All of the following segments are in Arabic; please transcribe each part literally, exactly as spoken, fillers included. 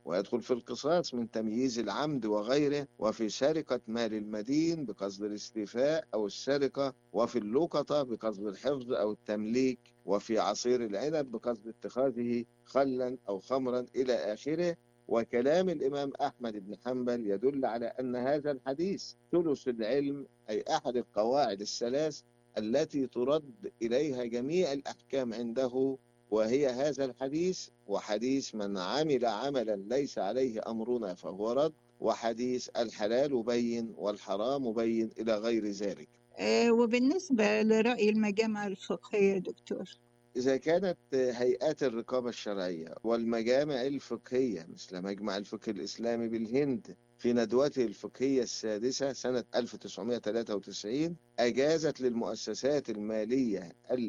ويدخل في القصاص من تمييز العمد وغيره، وفي سرقة مال المدين بقصد الاستيفاء أو السرقة، وفي اللقطة بقصد الحفظ أو التمليك، وفي عصير العنب بقصد اتخاذه خلا أو خمرا إلى آخره. وكلام الإمام أحمد بن حنبل يدل على أن هذا الحديث ثلث العلم، أي أحد القواعد الثلاث التي ترد إليها جميع الأحكام عنده، وهي هذا الحديث وحديث من عمل عملا ليس عليه أمرنا فهو رد، وحديث الحلال بين والحرام بين إلى غير ذلك. آه، وبالنسبة لرأي المجامع الفقهية دكتور؟ إذا كانت هيئات الرقابة الشرعية والمجامع الفقهية مثل مجمع الفقه الإسلامي بالهند في ندوته الفقهية السادسة سنة ألف وتسعمائة وثلاثة وتسعين أجازت للمؤسسات المالية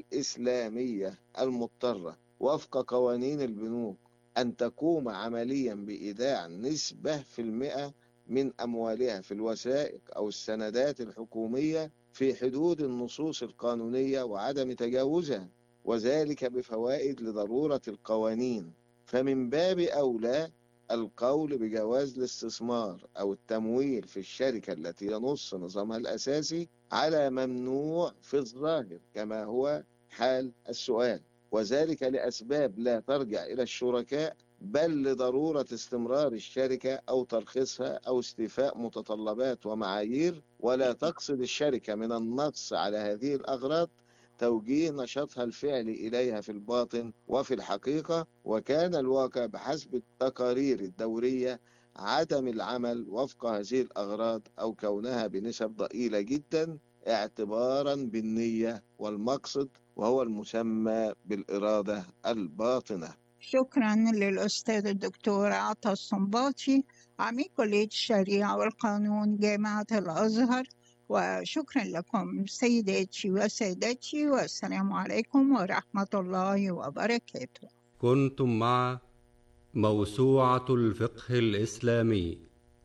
الإسلامية المضطرة وفق قوانين البنوك أن تقوم عمليا بإيداع نسبة في المئة من أموالها في الوثائق أو السندات الحكومية في حدود النصوص القانونية وعدم تجاوزها، وذلك بفوائد لضرورة القوانين. فمن باب أولى القول بجواز الاستثمار أو التمويل في الشركة التي ينص نظامها الأساسي على ممنوع في الظاهر كما هو حال السؤال، وذلك لأسباب لا ترجع إلى الشركاء بل لضرورة استمرار الشركة أو ترخيصها أو استيفاء متطلبات ومعايير، ولا تقصد الشركة من النص على هذه الأغراض توجيه نشاطها الفعلي إليها في الباطن وفي الحقيقة. وكان الواقع بحسب التقارير الدورية عدم العمل وفق هذه الأغراض أو كونها بنسب ضئيلة جدا اعتبارا بالنية والمقصد، وهو المسمى بالإرادة الباطنة. شكرا للأستاذ الدكتور عطا الصنباطي عميد كلية الشريعة والقانون جامعة الأزهر، وشكرا لكم سيداتي وسادتي، والسلام عليكم ورحمة الله وبركاته. كنتم مع موسوعة الفقه الإسلامي،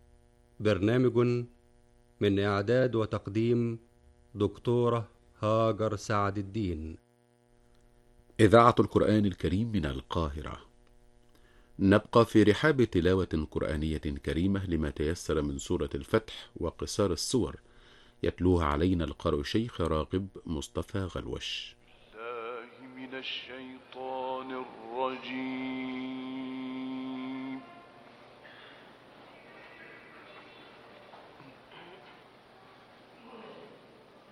برنامج من إعداد وتقديم دكتورة هاجر سعد الدين. إذاعة القرآن الكريم من القاهرة. نبقى في رحاب تلاوة قرآنية كريمة لما تيسر من سورة الفتح وقصار السور، يتلوها علينا القارئ الشيخ راغب مصطفى غلوش. الله من الشيطان الرجيم.